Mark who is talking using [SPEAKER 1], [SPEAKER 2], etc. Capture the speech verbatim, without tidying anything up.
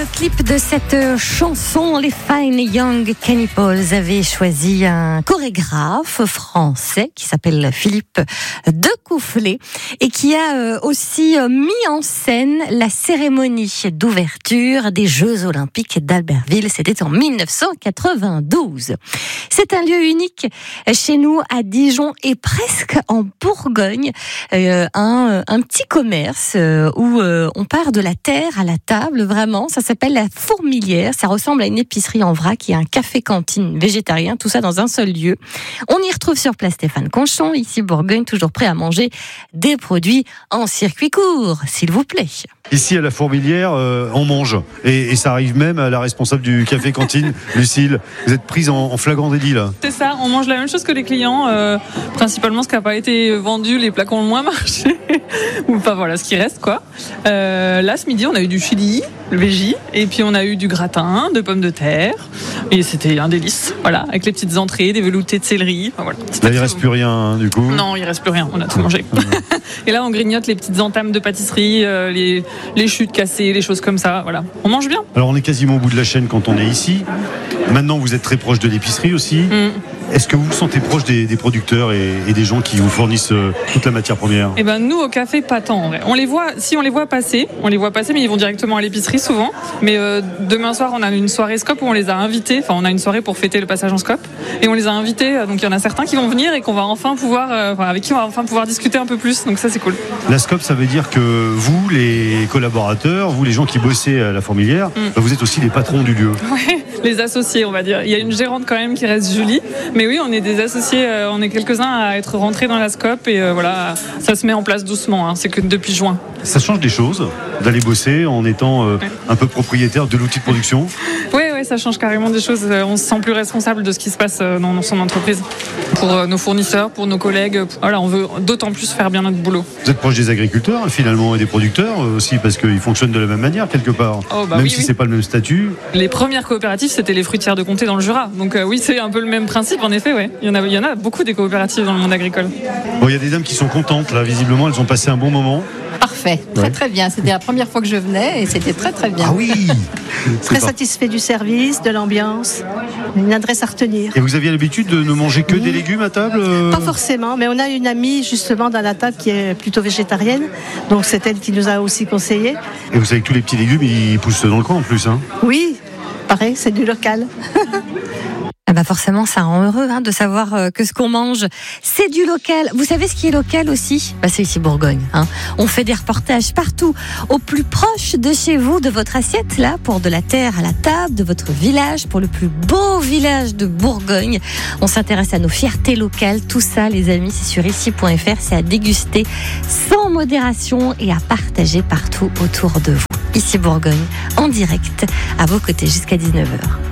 [SPEAKER 1] le clip de cette chanson, les Fine Young Cannibals avaient choisi un chorégraphe français qui s'appelle Philippe Decoufflet et qui a aussi mis en scène la cérémonie d'ouverture des Jeux Olympiques d'Albertville. C'était en dix-neuf cent quatre-vingt-douze. C'est un lieu unique chez nous à Dijon et presque en Bourgogne. Euh, un, un petit commerce où on part de la terre à la table, vraiment. Ça s'appelle la Fourmilière. Ça ressemble à une épicerie en vrac. Il y a un café-cantine végétarien, tout ça dans un seul lieu. On y retrouve sur place Stéphane Conchon, ici Bourgogne, toujours prêt à manger des produits en circuit court, s'il vous plaît.
[SPEAKER 2] Ici à la Fourmilière, euh, on mange. Et, et ça arrive même à la responsable du café-cantine, Lucille. Vous êtes prise en, en flagrant délit, là.
[SPEAKER 3] C'est ça, on mange la même chose que les clients. Euh, principalement ce qui n'a pas été vendu, les plats qui ont le moins marché. Ou enfin voilà, ce qui reste, quoi. Euh, là, ce midi, on a eu du chili, le végis. Et puis on a eu du gratin, de pommes de terre. Et c'était un délice. Voilà, avec les petites entrées, des veloutés de céleri. Enfin, voilà.
[SPEAKER 2] Là, il ne reste plus rien, hein, du coup.
[SPEAKER 3] Non, il ne reste plus rien. On a tout mangé. Et là, on grignote les petites entames de pâtisserie, euh, les, les chutes cassées, les choses comme ça. Voilà, on mange bien.
[SPEAKER 2] Alors, on est quasiment au bout de la chaîne quand on est ici. Maintenant, vous êtes très proche de l'épicerie aussi. Mm. Est-ce que vous vous sentez proche des, des producteurs et, et des gens qui vous fournissent euh, toute la matière première ?
[SPEAKER 3] Eh ben, nous, au café, pas tant. En vrai. On les voit, si on les voit passer, on les voit passer, mais ils vont directement à l'épicerie souvent. Mais euh, demain soir, on a une soirée Scope où on les a invités. Enfin, on a une soirée pour fêter le passage en Scope. Et on les a invités. Donc, il y en a certains qui vont venir et qu'on va enfin pouvoir, euh, enfin, avec qui on va enfin pouvoir discuter un peu plus. Donc, ça, c'est cool.
[SPEAKER 2] La Scope, ça veut dire que vous, les collaborateurs, vous, les gens qui bossez à la Fourmilière, mm. bah, vous êtes aussi les patrons du lieu.
[SPEAKER 3] Ouais, les associés, on va dire. Il y a une gérante quand même qui reste Julie. Mais oui, on est des associés. On est quelques-uns à être rentrés dans la Scope et euh, voilà, ça se met en place doucement. Hein, c'est que depuis juin.
[SPEAKER 2] Ça change des choses d'aller bosser en étant euh, ouais. un peu propriétaire de l'outil de production.
[SPEAKER 3] Oui, oui, ça change carrément des choses. On se sent plus responsable de ce qui se passe dans son entreprise. Pour nos fournisseurs, pour nos collègues. Voilà, on veut d'autant plus faire bien notre boulot.
[SPEAKER 2] Vous êtes proche des agriculteurs finalement et des producteurs aussi parce qu'ils fonctionnent de la même manière quelque part.
[SPEAKER 3] Oh, bah
[SPEAKER 2] même
[SPEAKER 3] oui,
[SPEAKER 2] si
[SPEAKER 3] oui.
[SPEAKER 2] c'est pas le même statut.
[SPEAKER 3] Les premières coopératives, c'était les fruitières de Comté dans le Jura. Donc euh, oui, c'est un peu le même principe en effet. Ouais. Il y en a, il y en a beaucoup des coopératives dans le monde agricole.
[SPEAKER 2] Bon, il y a des dames qui sont contentes là. Visiblement, elles ont passé un bon moment.
[SPEAKER 4] Parfait, très ouais. très bien. C'était la première fois que je venais et c'était très très bien.
[SPEAKER 2] Ah oui.
[SPEAKER 5] Très pas... satisfait du service, de l'ambiance, une adresse à retenir.
[SPEAKER 2] Et vous aviez l'habitude de ne manger que mmh. des légumes à table euh...
[SPEAKER 5] Pas forcément, mais on a une amie justement dans la table qui est plutôt végétarienne, donc c'est elle qui nous a aussi conseillé.
[SPEAKER 2] Et vous savez que tous les petits légumes, ils poussent dans le coin en plus, hein ?
[SPEAKER 5] Oui, pareil, c'est du local.
[SPEAKER 1] Ah bah forcément, ça rend heureux hein, de savoir euh, que ce qu'on mange, c'est du local. Vous savez ce qui est local aussi ? Bah, c'est ici Bourgogne. Hein. On fait des reportages partout, au plus proche de chez vous, de votre assiette, là, pour de la terre à la table, de votre village, pour le plus beau village de Bourgogne. On s'intéresse à nos fiertés locales. Tout ça, les amis, c'est sur ici point f r. C'est à déguster sans modération et à partager partout autour de vous. Ici Bourgogne, en direct, à vos côtés jusqu'à dix-neuf heures.